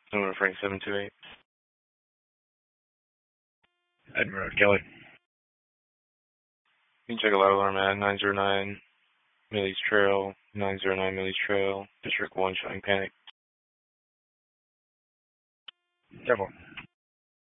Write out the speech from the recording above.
Number Frank 728. Edinburgh, Kelly. You can check a loud alarm at 909 Millie's Trail, 909 Millie's Trail, District 1 showing panic. Careful.